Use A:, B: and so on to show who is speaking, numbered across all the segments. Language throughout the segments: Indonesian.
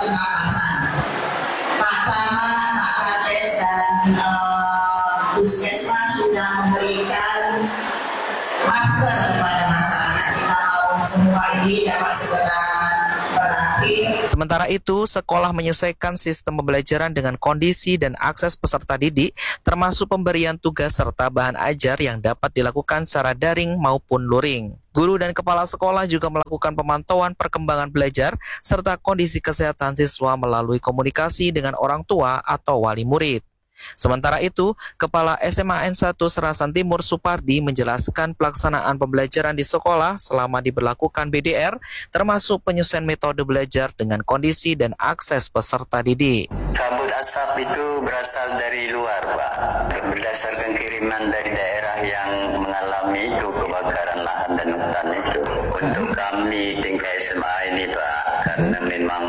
A: penapasan. Pak Camat, Pak Kades, dan Puskesmas sudah memberikan masker kepada masyarakat. Kita mau semua ini dapat segera berakhir.
B: Sementara itu, sekolah menyesuaikan sistem pembelajaran dengan kondisi dan akses peserta didik, termasuk pemberian tugas serta bahan ajar yang dapat dilakukan secara daring maupun luring. Guru dan kepala sekolah juga melakukan pemantauan perkembangan belajar serta kondisi kesehatan siswa melalui komunikasi dengan orang tua atau wali murid. Sementara itu, Kepala SMA N1 Serasan Timur Supardi menjelaskan pelaksanaan pembelajaran di sekolah selama diberlakukan BDR, termasuk penyesuaian metode belajar dengan kondisi dan akses peserta didik.
C: Kabut asap itu berasal dari luar, Pak. Berdasarkan kiriman dari daerah yang mengalami itu kebakaran lahan dan hutan itu. Untuk kami tingkat SMA ini, Pak, karena memang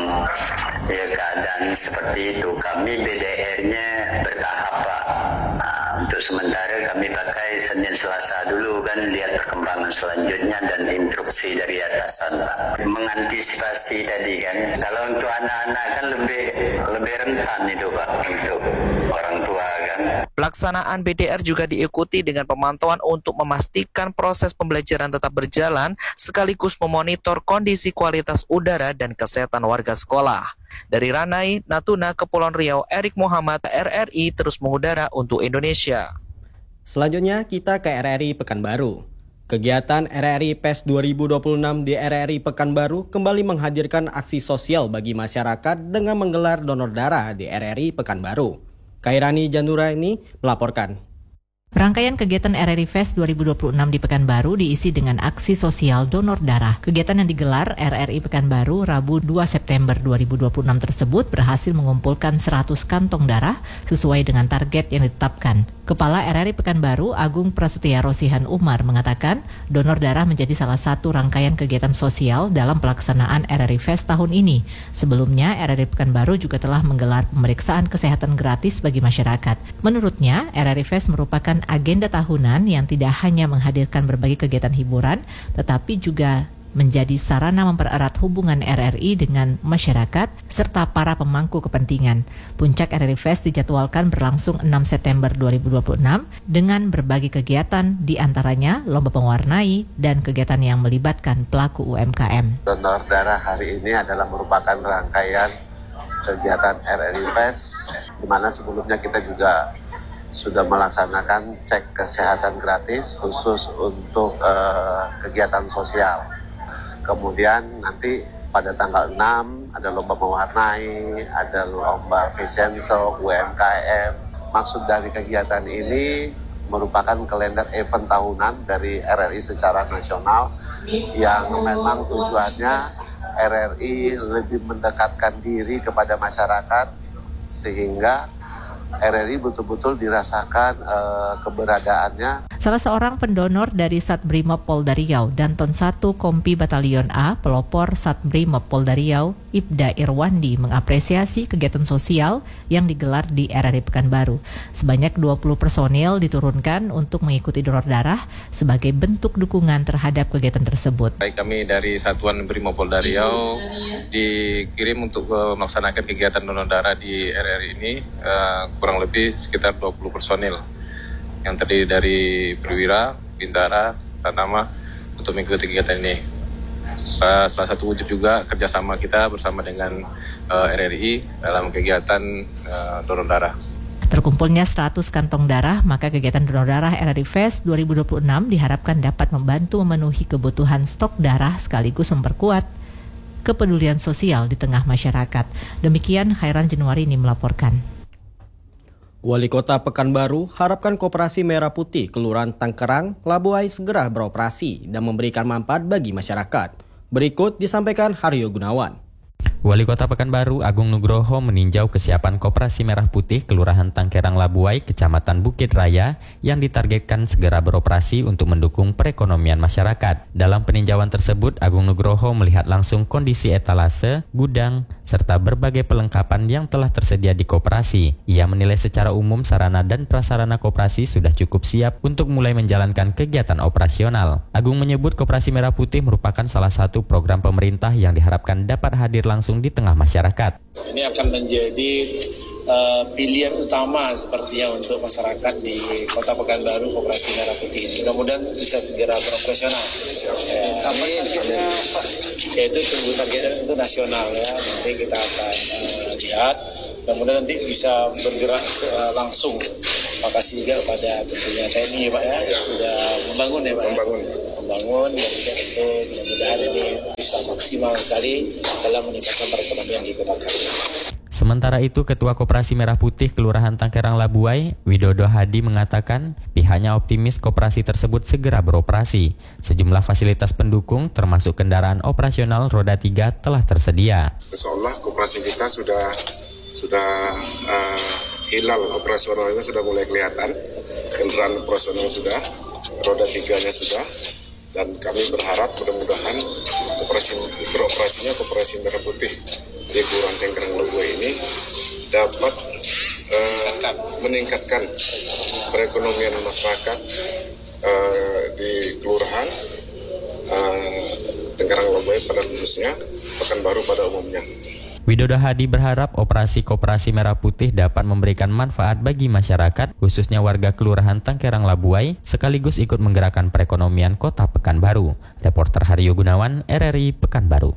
C: ya keadaan seperti itu, kami BDR-nya bertahap, Pak. Nah, untuk sementara kami pakai Senin Selasa dulu kan, lihat perkembangan selanjutnya dan instruksi dari atasan, Pak. Mengantisipasi tadi kan, kalau untuk anak-anak kan lebih rentan itu, Pak, untuk orang tua kan.
B: Pelaksanaan BDR juga diikuti dengan pemantauan untuk memastikan proses pembelajaran tetap berjalan sekaligus memonitor kondisi kualitas udara dan kesehatan warga sekolah. Dari Ranai, Natuna, Kepulauan Riau, Erik Muhammad, RRI terus mengudara untuk Indonesia.
D: Selanjutnya kita ke RRI Pekanbaru. Kegiatan RRI PES 2026 di RRI Pekanbaru kembali menghadirkan aksi sosial bagi masyarakat dengan menggelar donor darah di RRI Pekanbaru. Kairani Janura ini melaporkan.
E: Rangkaian kegiatan RRI Fest 2026 di Pekanbaru diisi dengan aksi sosial donor darah. Kegiatan yang digelar RRI Pekanbaru Rabu 2 September 2026 tersebut berhasil mengumpulkan 100 kantong darah sesuai dengan target yang ditetapkan. Kepala RRI Pekanbaru Agung Prasetya Rosihan Umar mengatakan donor darah menjadi salah satu rangkaian kegiatan sosial dalam pelaksanaan RRI Fest tahun ini. Sebelumnya RRI Pekanbaru juga telah menggelar pemeriksaan kesehatan gratis bagi masyarakat. Menurutnya RRI Fest merupakan agenda tahunan yang tidak hanya menghadirkan berbagai kegiatan hiburan, tetapi juga menjadi sarana mempererat hubungan RRI dengan masyarakat serta para pemangku kepentingan. Puncak RRI Fest dijadwalkan berlangsung 6 September 2026 dengan berbagai kegiatan, diantaranya lomba pewarnai dan kegiatan yang melibatkan pelaku UMKM.
F: Donor darah hari ini adalah merupakan rangkaian kegiatan RRI Fest, di mana sebelumnya kita juga sudah melaksanakan cek kesehatan gratis khusus untuk kegiatan sosial. Kemudian nanti pada tanggal 6 ada lomba mewarnai, ada lomba fashion show, UMKM. Maksud dari kegiatan ini merupakan kalender event tahunan dari RRI secara nasional yang memang tujuannya RRI lebih mendekatkan diri kepada masyarakat sehingga RRI betul-betul dirasakan keberadaannya.
E: Salah seorang pendonor dari Satbrimob Polda Riau, Danton 1 Kompi Batalion A, pelopor Satbrimob Polda Riau, Ibda Irwandi mengapresiasi kegiatan sosial yang digelar di RRI Pekanbaru. Sebanyak 20 personil diturunkan untuk mengikuti donor darah sebagai bentuk dukungan terhadap kegiatan tersebut.
G: Baik, kami dari Satuan Brimob Polda Riau dikirim untuk melaksanakan kegiatan donor darah di RRI ini, kurang lebih sekitar 20 personil yang terdiri dari perwira, bintara, tanama untuk mengikuti kegiatan ini. Salah satu wujud juga kerjasama kita bersama dengan RRI dalam kegiatan donor darah.
E: Terkumpulnya 100 kantong darah, maka kegiatan donor darah RRI Fest 2026 diharapkan dapat membantu memenuhi kebutuhan stok darah sekaligus memperkuat kepedulian sosial di tengah masyarakat. Demikian Khairan Januari ini melaporkan.
D: Wali Kota Pekanbaru harapkan Koperasi Merah Putih Kelurahan Tangkerang, Labuai segera beroperasi dan memberikan manfaat bagi masyarakat. Berikut disampaikan Haryo Gunawan.
H: Wali Kota Pekanbaru Agung Nugroho meninjau kesiapan Koperasi Merah Putih Kelurahan Tangkerang Labuai, Kecamatan Bukit Raya yang ditargetkan segera beroperasi untuk mendukung perekonomian masyarakat. Dalam peninjauan tersebut, Agung Nugroho melihat langsung kondisi etalase, gudang, serta berbagai perlengkapan yang telah tersedia di koperasi. Ia menilai secara umum sarana dan prasarana koperasi sudah cukup siap untuk mulai menjalankan kegiatan operasional. Agung menyebut Koperasi Merah Putih merupakan salah satu program pemerintah yang diharapkan dapat hadir langsung langsung di tengah masyarakat.
I: Ini akan menjadi pilihan utama sepertinya untuk masyarakat di Kota Pekanbaru Koperasi Merah Putih ini. Mudah-mudahan bisa segera beroperasional. Amin. Yaitu tunggu targetnya itu nasional ya. Nanti kita akan lihat. Mudah-mudahan nanti bisa bergerak langsung. Makasih juga kepada tentunya TNI Pak ya, yang sudah membangun ya Pak. Membangun dan juga tentu mudah-mudahan ini bisa maksimal sekali dalam meningkatkan perekonomian di Kota Pekanbaru.
H: Sementara itu, Ketua Koperasi Merah Putih Kelurahan Tangkerang Labuai, Widodo Hadi mengatakan pihaknya optimis koperasi tersebut segera beroperasi. Sejumlah fasilitas pendukung termasuk kendaraan operasional roda 3 telah tersedia.
J: Insyaallah koperasi kita sudah hilal operasionalnya sudah mulai kelihatan. Kendaraan operasional sudah, roda 3-nya sudah. Dan kami berharap mudah-mudahan beroperasinya Koperasi Merah Putih di Kelurahan Tangkerang Labuai ini dapat meningkatkan perekonomian masyarakat di Kelurahan Tangkerang Labuai pada khususnya, Pekanbaru pada umumnya.
H: Widodo Hadi berharap operasi Koperasi Merah Putih dapat memberikan manfaat bagi masyarakat, khususnya warga Kelurahan Tangkerang Labuai, sekaligus ikut menggerakkan perekonomian Kota Pekanbaru. Reporter Haryo Gunawan, RRI Pekanbaru.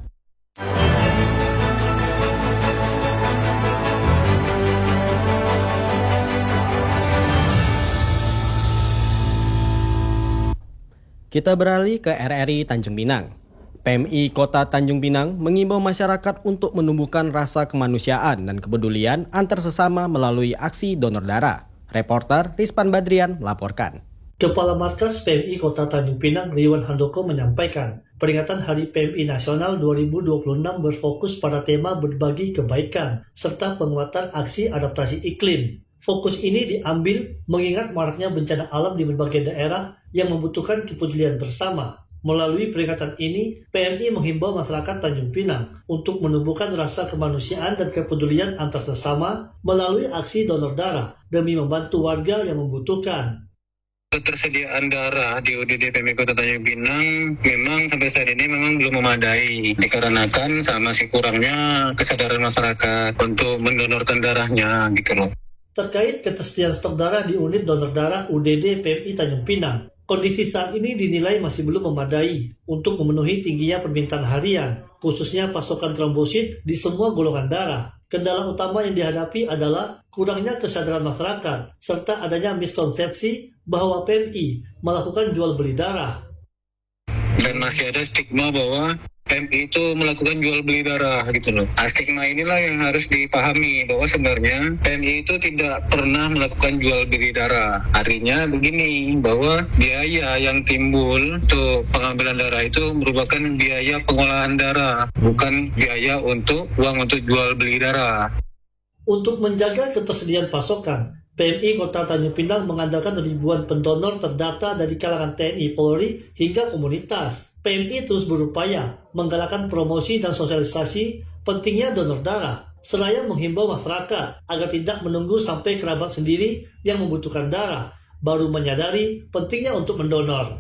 D: Kita beralih ke RRI Tanjung Pinang. PMI Kota Tanjung Pinang mengimbau masyarakat untuk menumbuhkan rasa kemanusiaan dan kepedulian antar sesama melalui aksi donor darah. Reporter Rizpan Badrian melaporkan.
K: Kepala Markas PMI Kota Tanjung Pinang, Riwan Handoko menyampaikan, peringatan Hari PMI Nasional 2026 berfokus pada tema berbagi kebaikan serta penguatan aksi adaptasi iklim. Fokus ini diambil mengingat maraknya bencana alam di berbagai daerah yang membutuhkan kepedulian bersama. Melalui peringatan ini, PMI menghimbau masyarakat Tanjung Pinang untuk menumbuhkan rasa kemanusiaan dan kepedulian antar sesama melalui aksi donor darah demi membantu warga yang membutuhkan.
L: Ketersediaan darah di UDD PMI Kota Tanjung Pinang memang sampai saat ini memang belum memadai dikarenakan sama si kurangnya kesadaran masyarakat untuk mendonorkan darahnya gitu loh.
K: Terkait ketersediaan stok darah di unit donor darah UDD PMI Tanjung Pinang, kondisi saat ini dinilai masih belum memadai untuk memenuhi tingginya permintaan harian, khususnya pasokan trombosit di semua golongan darah. Kendala utama yang dihadapi adalah kurangnya kesadaran masyarakat, serta adanya miskonsepsi bahwa PMI melakukan jual beli darah.
L: Dan masih ada stigma bahwa PMI itu melakukan jual beli darah gitu loh. Stigma inilah yang harus dipahami bahwa sebenarnya PMI itu tidak pernah melakukan jual beli darah. Artinya begini, bahwa biaya yang timbul untuk pengambilan darah itu merupakan biaya pengolahan darah, bukan biaya untuk uang untuk jual beli darah.
K: Untuk menjaga ketersediaan pasokan, PMI Kota Tanjung Pinang mengandalkan ribuan pendonor terdata dari kalangan TNI Polri hingga komunitas. PMI terus berupaya menggalakkan promosi dan sosialisasi pentingnya donor darah, seraya menghimbau masyarakat agar tidak menunggu sampai kerabat sendiri yang membutuhkan darah, baru menyadari pentingnya untuk mendonor.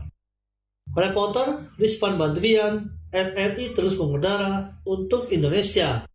K: Reporter Rizpan Badrian, RRI terus mengudara untuk Indonesia.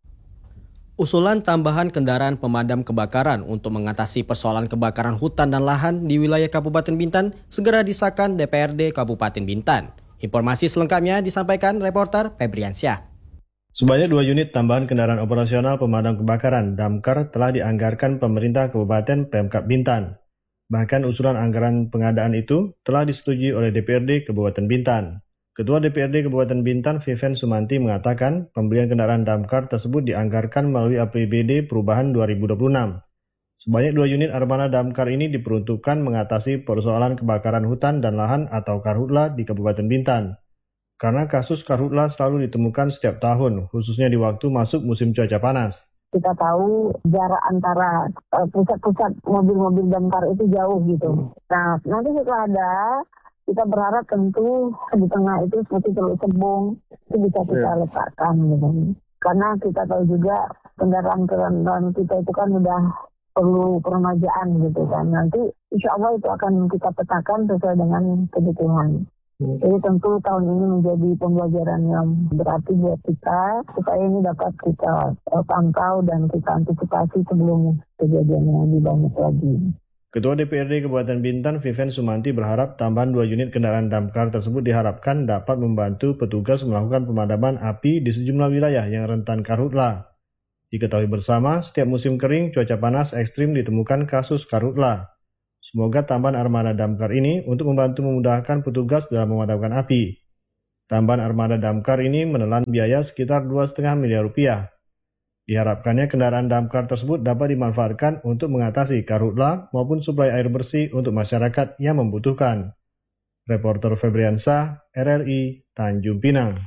D: Usulan tambahan kendaraan pemadam kebakaran untuk mengatasi persoalan kebakaran hutan dan lahan di wilayah Kabupaten Bintan segera disahkan DPRD Kabupaten Bintan. Informasi selengkapnya disampaikan reporter Febriansyah.
M: Sebanyak 2 unit tambahan kendaraan operasional pemadam kebakaran (Damkar) telah dianggarkan pemerintah Kabupaten Pemkab Bintan. Bahkan usulan anggaran pengadaan itu telah disetujui oleh DPRD Kabupaten Bintan. Ketua DPRD Kabupaten Bintan, Viven Sumanti, mengatakan pembelian kendaraan Damkar tersebut dianggarkan melalui APBD Perubahan 2026. Sebanyak 2 unit armada Damkar ini diperuntukkan mengatasi persoalan kebakaran hutan dan lahan atau karhutla di Kabupaten Bintan. Karena kasus karhutla selalu ditemukan setiap tahun, khususnya di waktu masuk musim cuaca panas.
N: Kita tahu jarak antara pusat-pusat mobil-mobil damkar itu jauh gitu. Nah, nanti setelah ada, kita berharap tentu di tengah itu seperti Teluk Cebong itu bisa kita letakkan gitu. Karena kita tahu juga kendaraan-kendaraan kita itu kan udah perlu peremajaan gitu kan. Nanti insya Allah itu akan kita petakan sesuai dengan kebutuhan. Jadi tentu tahun ini menjadi pembelajaran yang berarti buat kita, supaya ini dapat kita pantau dan kita antisipasi sebelum kejadian yang lebih banyak lagi.
M: Ketua DPRD Kabupaten Bintan, Vivian Sumanti, berharap tambahan 2 unit kendaraan damkar tersebut diharapkan dapat membantu petugas melakukan pemadaman api di sejumlah wilayah yang rentan karhutla. Diketahui bersama, setiap musim kering, cuaca panas ekstrim ditemukan kasus karhutla. Semoga tambahan armada damkar ini untuk membantu memudahkan petugas dalam memadamkan api. Tambahan armada damkar ini menelan biaya sekitar 2,5 miliar rupiah. Diharapkannya kendaraan damkar tersebut dapat dimanfaatkan untuk mengatasi karhutla maupun suplai air bersih untuk masyarakat yang membutuhkan. Reporter Febriansah, RRI, Tanjung Pinang.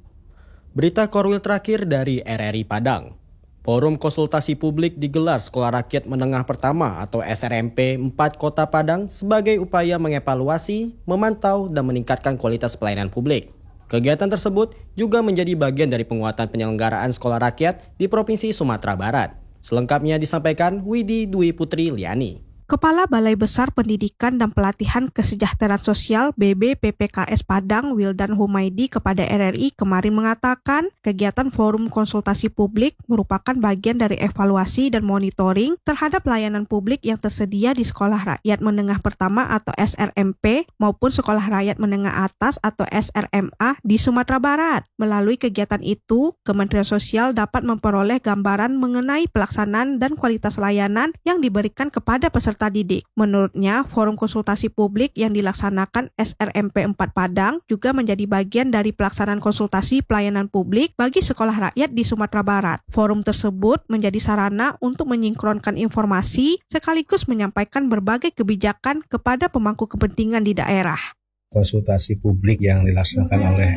D: Berita Korwil terakhir dari RRI Padang. Forum konsultasi publik digelar Sekolah Rakyat Menengah Pertama atau SRMP 4 Kota Padang sebagai upaya mengevaluasi, memantau, dan meningkatkan kualitas pelayanan publik. Kegiatan tersebut juga menjadi bagian dari penguatan penyelenggaraan sekolah rakyat di Provinsi Sumatera Barat. Selengkapnya disampaikan Widi Dwi Putri Liani.
O: Kepala Balai Besar Pendidikan dan Pelatihan Kesejahteraan Sosial BBPPKS Padang Wildan Humaydi kepada RRI kemarin mengatakan kegiatan forum konsultasi publik merupakan bagian dari evaluasi dan monitoring terhadap layanan publik yang tersedia di Sekolah Rakyat Menengah Pertama atau SRMP maupun Sekolah Rakyat Menengah Atas atau SRMA di Sumatera Barat. Melalui kegiatan itu, Kementerian Sosial dapat memperoleh gambaran mengenai pelaksanaan dan kualitas layanan yang diberikan kepada peserta didik. Menurutnya, forum konsultasi publik yang dilaksanakan SRMP 4 Padang juga menjadi bagian dari pelaksanaan konsultasi pelayanan publik bagi sekolah rakyat di Sumatera Barat. Forum tersebut menjadi sarana untuk menyinkronkan informasi sekaligus menyampaikan berbagai kebijakan kepada pemangku kepentingan di daerah.
P: Konsultasi publik yang dilaksanakan oleh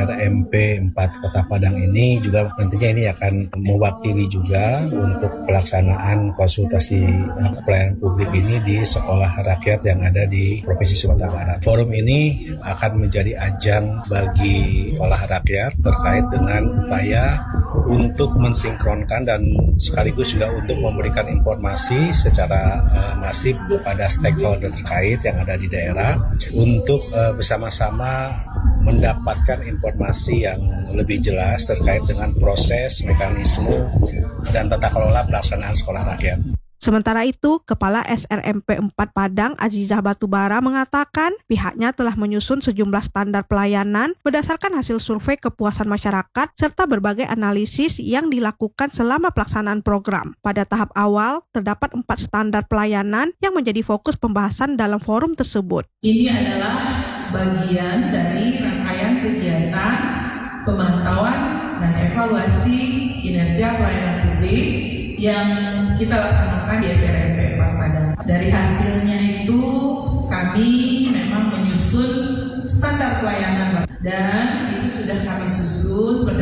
P: SRMP 4 Kota Padang ini juga nantinya ini akan mewakili juga untuk pelaksanaan konsultasi pelayanan publik ini di sekolah rakyat yang ada di Provinsi Sumatera Barat. Forum ini akan menjadi ajang bagi sekolah rakyat terkait dengan upaya untuk mensinkronkan dan sekaligus juga untuk memberikan informasi secara masif kepada stakeholder terkait yang ada di daerah untuk bersama-sama mendapatkan informasi yang lebih jelas terkait dengan proses, mekanisme, dan tata kelola pelaksanaan sekolah rakyat.
O: Sementara itu, Kepala SRMP 4 Padang Azizah Batubara mengatakan pihaknya telah menyusun sejumlah standar pelayanan berdasarkan hasil survei kepuasan masyarakat serta berbagai analisis yang dilakukan selama pelaksanaan program. Pada tahap awal, terdapat 4 standar pelayanan yang menjadi fokus pembahasan dalam forum tersebut.
Q: Ini adalah bagian dari rangkaian kegiatan pemantauan dan evaluasi kinerja pelayanan publik yang kita laksanakan di SRMP 4 Padang. Dari hasilnya itu kami memang menyusun standar pelayanan dan itu sudah kami susun